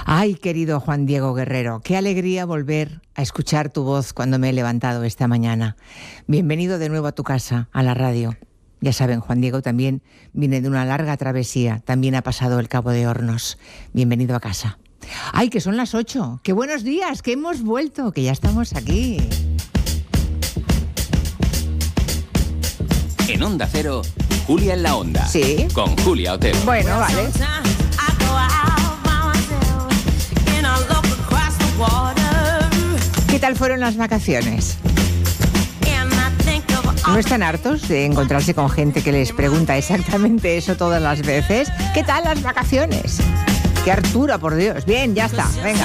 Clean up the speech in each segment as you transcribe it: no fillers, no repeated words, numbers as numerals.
Ay, querido Juan Diego Guerrero, qué alegría volver a escuchar tu voz cuando me he levantado esta mañana. Bienvenido de nuevo a tu casa, a la radio. Ya saben, Juan Diego también viene de una larga travesía, también ha pasado el Cabo de Hornos. Bienvenido a casa. Ay, que son las 8, ¡qué buenos días!, que hemos vuelto, que ya estamos aquí. En Onda Cero, Julia en la Onda. Sí. Con Julia Otero. Bueno, vale. ¿Qué tal fueron las vacaciones? ¿No están hartos de encontrarse con gente que les pregunta exactamente eso todas las veces? ¿Qué tal las vacaciones? ¡Qué hartura, por Dios! Bien, ya está, venga.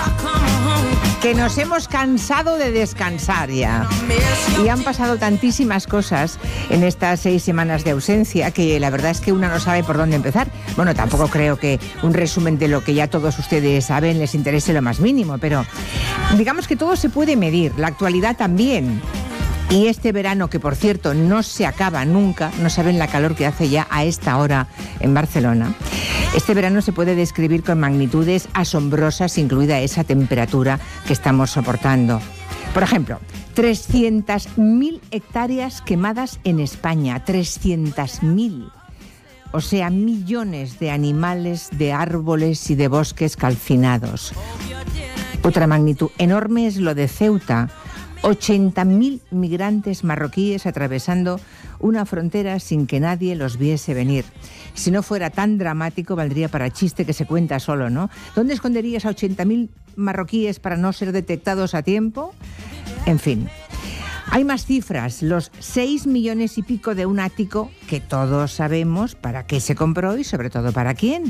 Que nos hemos cansado de descansar ya. Y han pasado tantísimas cosas en estas 6 semanas de ausencia que la verdad es que una no sabe por dónde empezar. Bueno, tampoco creo que un resumen de lo que ya todos ustedes saben les interese lo más mínimo, pero digamos que todo se puede medir, la actualidad también. Y este verano, que por cierto no se acaba nunca, no saben la calor que hace ya a esta hora en Barcelona. Este verano se puede describir con magnitudes asombrosas, incluida esa temperatura que estamos soportando. Por ejemplo, 300.000 hectáreas quemadas en España, 300.000. O sea, millones de animales, de árboles y de bosques calcinados. Otra magnitud enorme es lo de Ceuta. 80.000 migrantes marroquíes atravesando una frontera sin que nadie los viese venir. Si no fuera tan dramático, valdría para chiste que se cuenta solo, ¿no? ¿Dónde esconderías a 80.000 marroquíes para no ser detectados a tiempo? En fin. Hay más cifras, los 6 millones y pico de un ático que todos sabemos para qué se compró y sobre todo para quién.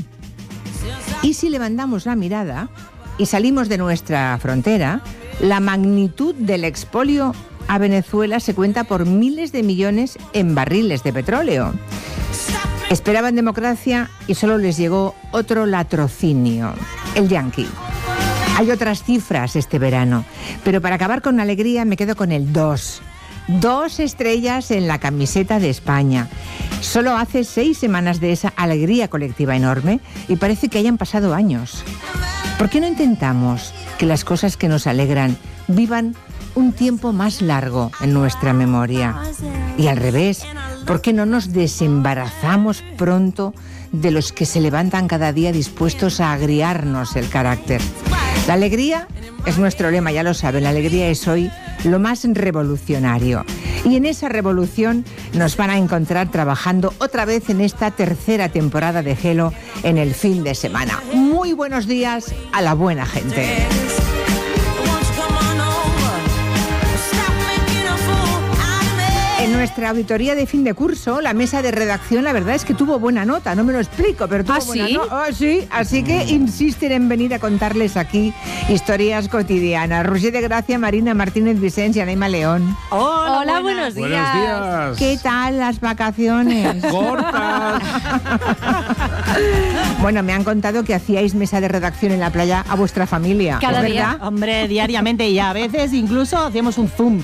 Y si levantamos la mirada y salimos de nuestra frontera, la magnitud del expolio a Venezuela se cuenta por miles de millones en barriles de petróleo. Esperaban democracia y solo les llegó otro latrocinio, el yanqui. Hay otras cifras este verano, pero para acabar con alegría me quedo con el 2. 2 estrellas en la camiseta de España. Solo hace 6 semanas de esa alegría colectiva enorme y parece que hayan pasado años. ¿Por qué no intentamos que las cosas que nos alegran vivan un tiempo más largo en nuestra memoria? Y al revés, ¿por qué no nos desembarazamos pronto de los que se levantan cada día dispuestos a agriarnos el carácter? La alegría es nuestro lema, ya lo saben, la alegría es hoy lo más revolucionario. Y en esa revolución nos van a encontrar trabajando otra vez en esta tercera temporada de Gelo en el fin de semana. Muy buenos días a la buena gente. En nuestra auditoría de fin de curso, la mesa de redacción, la verdad es que tuvo buena nota, no me lo explico, pero tuvo buena nota. Sí, así que insisten en venir a contarles aquí historias cotidianas. Roger de Gracia, Marina Martínez Vicens y Anaima León. Hola, buenos días. Buenos días. ¿Qué tal las vacaciones? Cortas. Bueno, me han contado que hacíais mesa de redacción en la playa a vuestra familia. Cada ¿Es día, verdad? hombre, diariamente, y a veces incluso hacíamos un Zoom.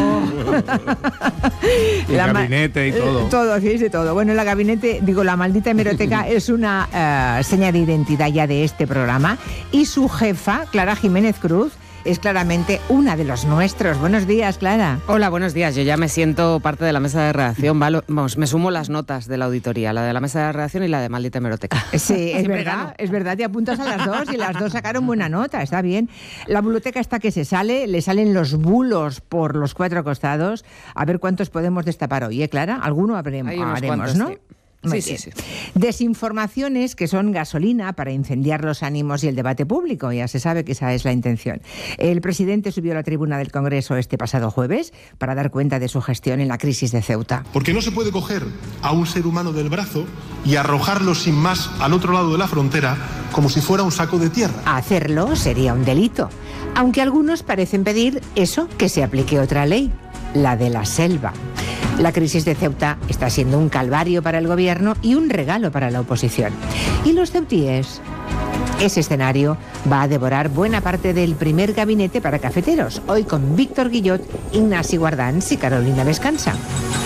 Y gabinete y todo. Todo, hacéis de todo. Bueno, la maldita hemeroteca es una seña de identidad ya de este programa. Y su jefa, Clara Jiménez Cruz, es claramente una de los nuestros. Buenos días, Clara. Hola, buenos días. Yo ya me siento parte de la mesa de redacción. Vamos, me sumo las notas de la auditoría, la de la mesa de redacción y la de maldita hemeroteca. Sí, es verdad, te apuntas a las dos y las dos sacaron buena nota, está bien. La buloteca está que se sale, le salen los bulos por los 4 costados. A ver cuántos podemos destapar hoy, ¿eh, Clara? Alguno haremos, cuantos, ¿no? Sí. Sí. Desinformaciones que son gasolina para incendiar los ánimos y el debate público. Ya se sabe que esa es la intención. El presidente subió a la tribuna del Congreso este pasado jueves para dar cuenta de su gestión en la crisis de Ceuta. Porque no se puede coger a un ser humano del brazo y arrojarlo sin más al otro lado de la frontera como si fuera un saco de tierra. Hacerlo sería un delito, aunque algunos parecen pedir eso, que se aplique otra ley, la de la selva. La crisis de Ceuta está siendo un calvario para el gobierno y un regalo para la oposición. Y los ceutíes, ese escenario va a devorar buena parte del primer gabinete para cafeteros, hoy con Víctor Guillot, Ignasi Guardans y Carolina Descansa.